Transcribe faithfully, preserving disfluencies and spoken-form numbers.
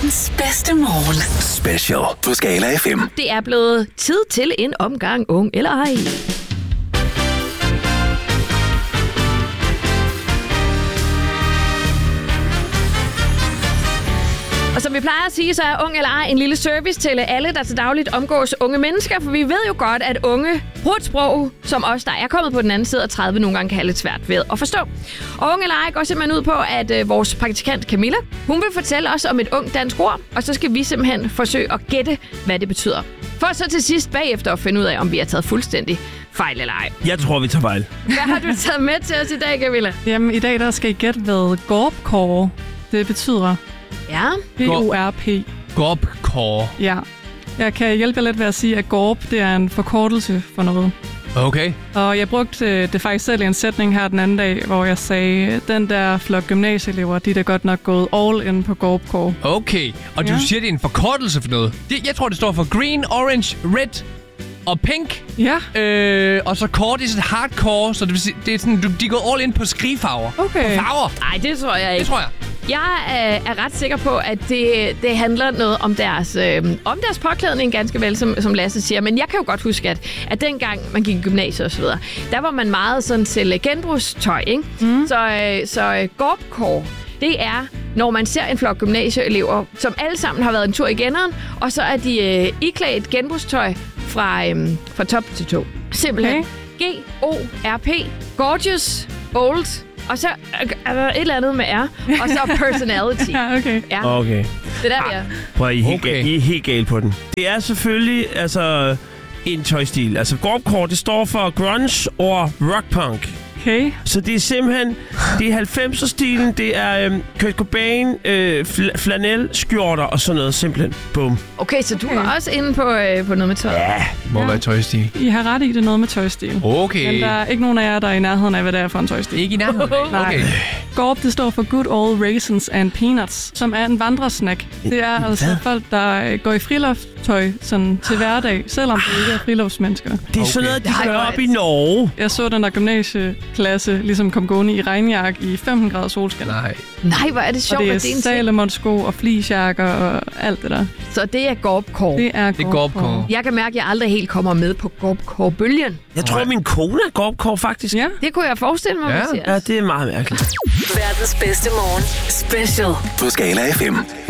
Verdens bedste morgen. Special på Skala F M. Det er blevet tid til en omgang ung eller ej. Og som vi plejer at sige, så er ung eller ej en lille service til alle, der til dagligt omgås unge mennesker. For vi ved jo godt, at unge bruger et sprog, som os, der er kommet på den anden side af tredive, nogle gange kan have lidt svært ved at forstå. Og ung eller ej går simpelthen ud på, at øh, vores praktikant Camilla, hun vil fortælle os om et ung dansk ord, og så skal vi simpelthen forsøge at gætte, hvad det betyder. For så til sidst bagefter at finde ud af, om vi har taget fuldstændig fejl eller ej. Jeg tror, vi tager fejl. Hvad har du taget med til os i dag, Camilla? Jamen, i dag der skal I gætte, hvad gorpcore det betyder. Ja. G O R P. Gorpcore. Ja. Jeg kan hjælpe jer lidt ved at sige, at gorp, det er en forkortelse for noget. Okay. Og jeg brugte det faktisk selv i en sætning her den anden dag, hvor jeg sagde, den der flok gymnasieelever, de er da godt nok gået all in på gorpcore. Okay. Og du Ja. siger, det er en forkortelse for noget. Det, jeg tror, det står for green, orange, red og pink. Ja. Øh, og så core, det er sådan hardcore, så det, vil sige, det er sådan, du, de er gået all in på skrigfarver. Okay. På farver. Nej, det tror jeg ikke. Det tror jeg. Jeg øh, er ret sikker på, at det, det handler noget om deres, øh, om deres påklædning, ganske vel, som, som Lasse siger. Men jeg kan jo godt huske, at, at dengang man gik i gymnasiet og så videre, der var man meget sådan til genbrugstøj, ikke? Mm. Så, øh, så øh, gorpcore, det er, når man ser en flok gymnasieelever, som alle sammen har været en tur i genneren, og så er de øh, iklædt genbrugstøj fra, øh, fra top til to. Simpelthen. Okay. G O R P. Gorgeous, bold. Og så er der et eller andet med R, og så personality. Ja, okay. Ja, Okay. det er der, vi er. Prøv at I er helt, Okay. okay. I er helt galt på den. Det er selvfølgelig altså en tøjstil. Altså gorpcore, det står for grunge og rockpunk. Okay. Så det er simpelthen, det er halvfemser-stilen, det er øhm, Kurt Cobain, øh, fl- flanel, skjorter og sådan noget, simpelthen. Bum. Okay, så du Okay. var også inde på, øh, på noget med tøj. Ja. Det må Ja. være tøjstil. I har ret i, det er noget med tøjstil. Okay. Men der er ikke nogen af jer, der er i nærheden af, hvad det er for en tøjstil. Ikke i nærheden. Nej. Okay. Gorp, det står for Good Old Raisins and Peanuts, som er en vandresnack. Det er altså Hvad? folk, der øh, går i friluftstøj sådan til hverdag, selvom de ikke er friluftsmennesker. Det er Okay. sådan noget, de Nej, gør hvor op i Norge. Jeg så den der gymnasieklasse ligesom kom gående i regnjakke i femten grader solskin. Nej. Nej, hvor er det Og sjovt, det er at det er en ting. Salomon-sko og fleecejakker og alt det der. Så det er gorpcore. Det er Det er gorpcore. Jeg kan mærke, at jeg aldrig helt kommer med på gorpcore-bølgen. Jeg tror, min kone er gorpcore, faktisk. Ja. Det kunne jeg forestille mig, Ja. Mathias. Ja, det er meget mærkeligt. Verdens bedste morgen. Special. På Skala F M.